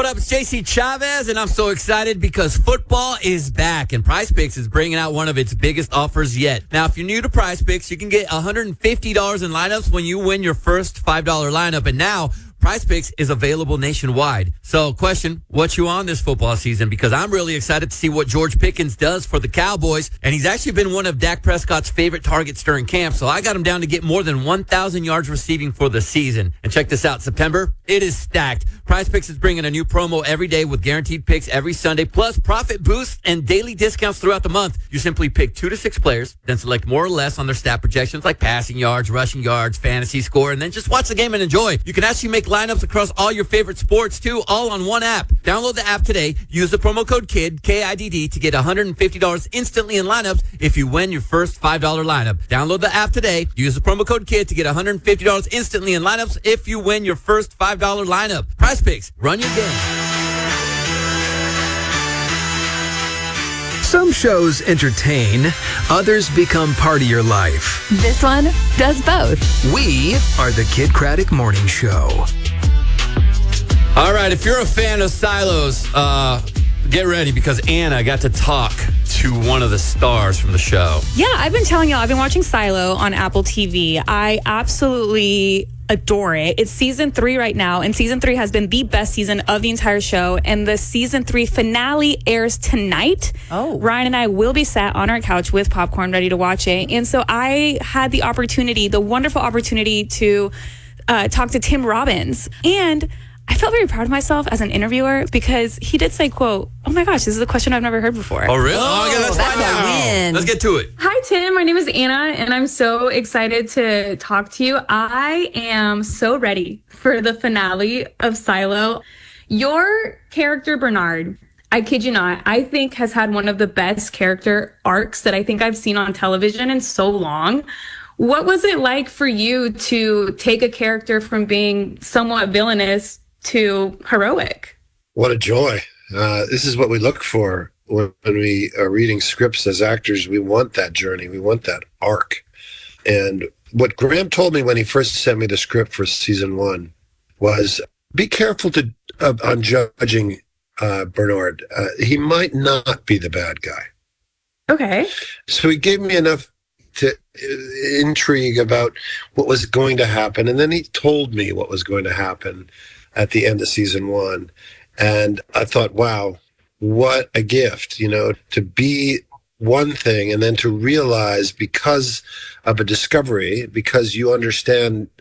up? It's JC Chavez, and I'm so excited because football is back, and Prize Picks is bringing out one of its biggest offers yet. Now, if you're new to Prize Picks, you can get $150 in lineups when you win your first $5 lineup, and now Prize Picks is available nationwide. So, question, what you on this football season? Because I'm really excited to see what George Pickens does for the Cowboys, and he's actually been one of Dak Prescott's favorite targets during camp, so I got him down to get more than 1,000 yards receiving for the season. And check this out, September, it is stacked. Prize Picks is bringing a new promo every day with guaranteed picks every Sunday, plus profit boosts and daily discounts throughout the month. You simply pick 2 to 6 players, then select more or less on their stat projections like passing yards, rushing yards, fantasy score, and then just watch the game and enjoy. You can actually make lineups across all your favorite sports, too, all on one app. Download the app today. Use the promo code KIDD, K-I-D-D, to get $150 instantly in lineups if you win your first $5 lineup. Download the app today. Use the promo code KIDD to get $150 instantly in lineups if you win your first $5 lineup. Prize Picks. Run your game. Some shows entertain, others become part of your life. This one does both. We are the Kidd Kraddick Morning Show. All right, if you're a fan of Silos, get ready because Anna got to talk to one of the stars from the show. Yeah, I've been telling y'all, I've been watching Silo on Apple TV. I absolutely adore it. It's season 3 right now, and season 3 has been the best season of the entire show, and the season 3 finale airs tonight. Oh. Ryan and I will be sat on our couch with popcorn ready to watch it, and so I had the wonderful opportunity to talk to Tim Robbins, and I felt very proud of myself as an interviewer because he did say, quote, "Oh my gosh, this is a question I've never heard before." Oh, really? Let's find out. win. Let's get to it. Hi, Tim. My name is Anna, and I'm so excited to talk to you. I am so ready for the finale of Silo. Your character, Bernard, I kid you not, I think has had one of the best character arcs that I think I've seen on television in so long. What was it like for you to take a character from being somewhat villainous to heroic? What a joy. This is what we look for when we are reading scripts as actors. We want that journey. We want that arc. And what Graham told me when he first sent me the script for season 1 was, be careful on judging Bernard. He might not be the bad guy. Okay. So he gave me enough to intrigue about what was going to happen. And then he told me what was going to happen at the end of season 1. And I thought, wow, what a gift, to be one thing and then to realize because of a discovery, because you understand